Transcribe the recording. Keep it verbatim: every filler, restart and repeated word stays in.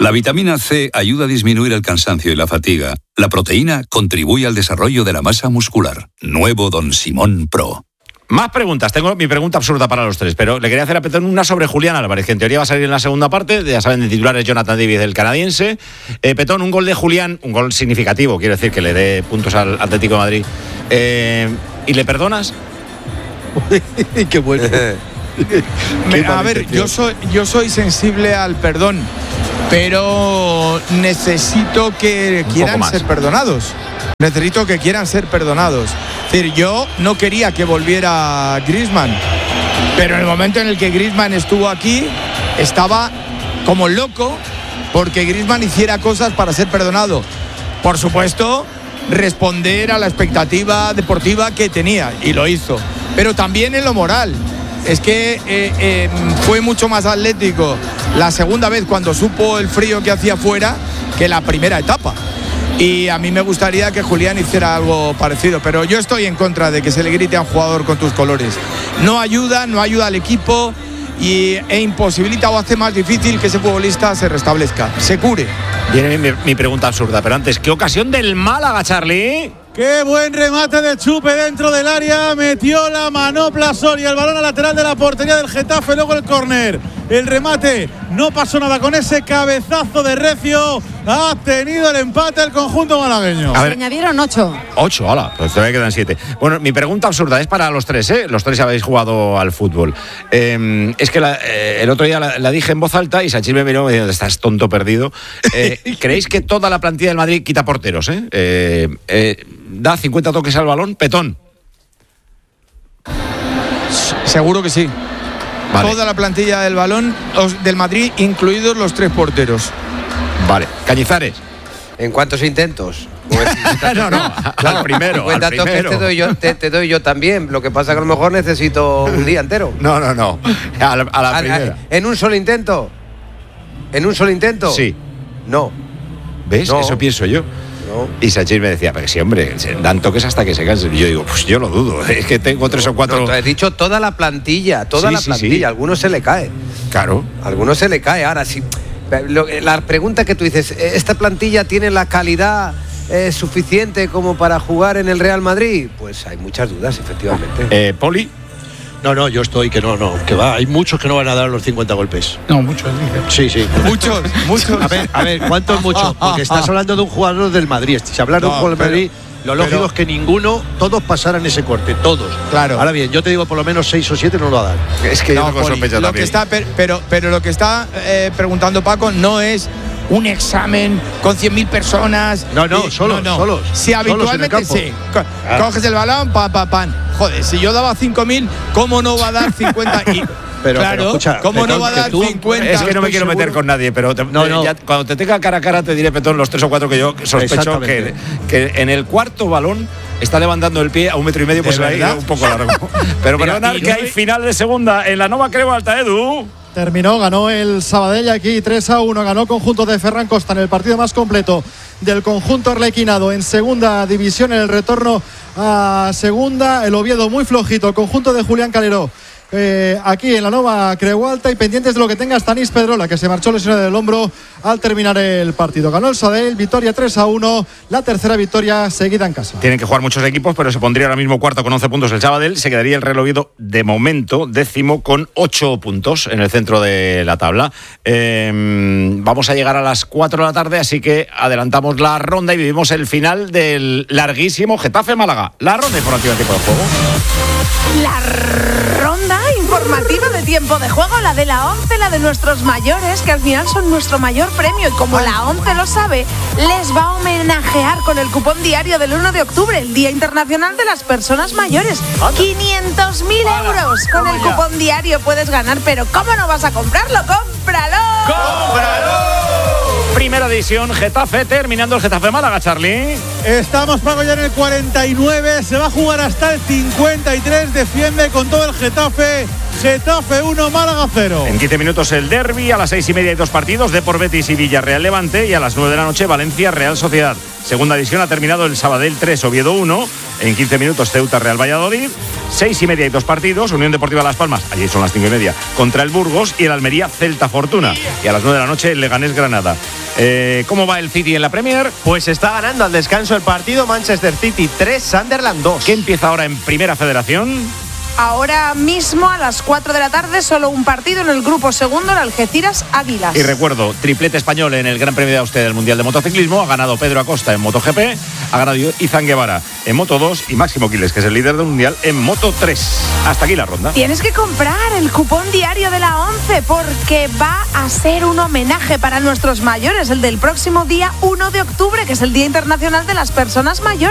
La vitamina C ayuda a disminuir el cansancio y la fatiga. La proteína contribuye al desarrollo de la masa muscular. Nuevo Don Simón Pro. Más preguntas. Tengo mi pregunta absurda para los tres, pero le quería hacer a Petón una sobre Julián Álvarez, que en teoría va a salir en la segunda parte. Ya saben, de titular es Jonathan David, el canadiense. Eh, Petón, un gol de Julián, un gol significativo, quiero decir, que le dé puntos al Atlético de Madrid. Eh, ¿Y le perdonas? Qué bueno. Me, a ver, yo soy, yo soy sensible al perdón, pero necesito que quieran ser perdonados. Necesito que quieran ser perdonados. Es decir, yo no quería que volviera Griezmann, pero en el momento en el que Griezmann estuvo aquí, estaba como loco porque Griezmann hiciera cosas para ser perdonado. Por supuesto, responder a la expectativa deportiva que tenía, y lo hizo. Pero también en lo moral. Es que eh, eh, fue mucho más atlético la segunda vez cuando supo el frío que hacía fuera que la primera etapa. Y a mí me gustaría que Julián hiciera algo parecido, pero yo estoy en contra de que se le grite a un jugador con tus colores. No ayuda, no ayuda al equipo y, e imposibilita o hace más difícil que ese futbolista se restablezca, se cure. Viene mi, mi pregunta absurda, pero antes, ¿qué ocasión del Málaga, Charlie? Qué buen remate de Chupe dentro del área, metió la manopla Soria, el balón a lateral de la portería del Getafe, luego el córner, el remate, no pasó nada con ese cabezazo de Recio, ha tenido el empate el conjunto malagueño. A ver, se añadieron ocho. Ocho, hola, pues todavía quedan siete. Bueno, mi pregunta absurda es para los tres, ¿eh? Los tres habéis jugado al fútbol. Eh, es que la, eh, el otro día la, la dije en voz alta y Sanchís me miró y me dijo, estás tonto perdido. Eh, ¿Creéis que toda la plantilla del Madrid quita porteros, eh? eh, eh da cincuenta toques al balón, Petón? Seguro que sí. Vale. Toda la plantilla del balón del Madrid, incluidos los tres porteros. Vale. Cañizares. ¿En cuántos intentos? no, no, claro, al primero. cincuenta al toques te doy, yo, te, te doy yo también. Lo que pasa es que a lo mejor necesito un día entero. No, no, no. A la, a la a, primera. A, ¿En un solo intento? ¿En un solo intento? Sí. No. ¿Ves? No. Eso pienso yo. No. Y Sánchez me decía, pero sí, hombre, dan toques hasta que se cansen. Y yo digo, pues yo lo dudo, es que tengo tres o cuatro. No, te he dicho toda la plantilla, toda sí, la sí, plantilla. sí. A algunos se le cae. Claro. A algunos se le cae. Ahora sí. Lo, la pregunta que tú dices, ¿esta plantilla tiene la calidad eh, suficiente como para jugar en el Real Madrid? Pues hay muchas dudas, efectivamente. Eh, Poli. No, no, yo estoy que no, no, que va. Hay muchos que no van a dar los cincuenta golpes. No, muchos. Sí, sí. Muchos, muchos. A ver, a ver, ¿cuánto es mucho? Porque estás hablando de un jugador del Madrid. Si hablas de un No, jugador del pero, Madrid, lo lógico pero, es que ninguno, todos pasaran ese corte, todos. Claro. Ahora bien, yo te digo por lo menos seis o siete no lo va a dar. Es que no, yo tengo sospecha lo también. que está, pero, pero lo que está eh, preguntando Paco no es un examen con cien mil personas. No, no, y, solos, no, no. solos. Si habitualmente solos sí. Co- ah. Coges el balón, pa, pa, pan. Joder, si yo daba cinco mil, ¿cómo no va a dar cincuenta? Y, pero, claro, pero escucha, ¿cómo Petón, no va a dar tú, cincuenta? Es que no me quiero seguro. meter con nadie, pero te, no, no. Ya, cuando te tenga cara a cara te diré, Petón, los tres o cuatro que yo sospecho que, que en el cuarto balón está levantando el pie a un metro y medio, pues se va a ir un poco largo. Pero perdonad que hay final de segunda en la Nova Creu Alta, Edu. Terminó, ganó el Sabadell aquí tres a uno, ganó conjunto de Ferran Costa en el partido más completo del conjunto arlequinado en segunda división. En el retorno a segunda, el Oviedo muy flojito, el conjunto de Julián Calero. Eh, aquí en la Nova Creu Alta, y pendientes de lo que tenga Stanis Pedrola, que se marchó lesionado del hombro al terminar el partido. Ganó el Sabadell, victoria tres a uno, la tercera victoria seguida en casa. Tienen que jugar muchos equipos, pero se pondría ahora mismo cuarto con once puntos el Sabadell. Se quedaría el Real Oviedo de momento décimo con ocho puntos en el centro de la tabla. Eh, vamos a llegar a las cuatro de la tarde, así que adelantamos la ronda y vivimos el final del larguísimo Getafe-Málaga. La ronda informativa de tiempo de juego. La ronda informativa de tiempo de juego, la de la ONCE, la de nuestros mayores, que al final son nuestro mayor premio, y como la ONCE lo sabe, les va a homenajear con el cupón diario del uno de octubre, el Día Internacional de las Personas Mayores. quinientos mil euros con el cupón diario puedes ganar, pero ¿cómo no vas a comprarlo? ¡Cómpralo! ¡Cómpralo! Primera edición división, Getafe, terminando el Getafe Málaga, Charlie. Estamos, Paco, ya en el cuarenta y nueve, se va a jugar hasta el cincuenta y tres, defiende con todo el Getafe. Getafe uno, Málaga cero. En quince minutos el derbi, a las seis y media hay dos partidos, Depor Betis y Villarreal Levante, y a las nueve de la noche Valencia Real Sociedad. Segunda división ha terminado el Sabadell tres, Oviedo uno. En quince minutos Ceuta Real Valladolid. Seis y media hay dos partidos, Unión Deportiva Las Palmas, allí son las cinco y media, contra el Burgos, y el Almería Celta Fortuna. Y a las nueve de la noche el Leganés Granada. Eh, ¿Cómo va el City en la Premier? Pues está ganando al descanso el partido, Manchester City tres, Sunderland dos. ¿Qué empieza ahora en Primera Federación? Ahora mismo a las cuatro de la tarde solo un partido en el grupo segundo, el Algeciras Águilas. Y recuerdo, triplete español en el Gran Premio de Austria del Mundial de Motociclismo. Ha ganado Pedro Acosta en MotoGP, ha ganado Izan Guevara en Moto dos y Máximo Quiles, que es el líder del Mundial, en Moto tres. Hasta aquí la ronda. Tienes que comprar el cupón diario de la ONCE porque va a ser un homenaje para nuestros mayores, el del próximo día uno de octubre, que es el Día Internacional de las Personas Mayores.